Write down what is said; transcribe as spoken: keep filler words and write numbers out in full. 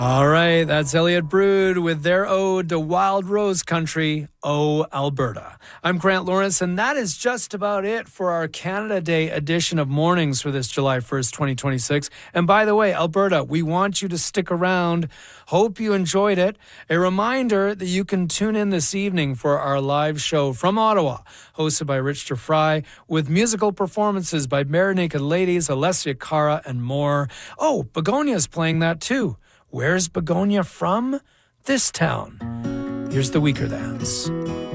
All right, that's Elliott Brood with their ode to Wild Rose Country, Oh, Alberta. I'm Grant Lawrence, and that is just about it for our Canada Day edition of Mornings for this July first, twenty twenty-six. And by the way, Alberta, we want you to stick around. Hope you enjoyed it. A reminder that you can tune in this evening for our live show from Ottawa, hosted by Rich DeFry, with musical performances by Bare Naked Ladies, Alessia Cara, and more. Oh, Begonia's playing that too. Where's Begonia from? This town. Here's the Weaker Thans.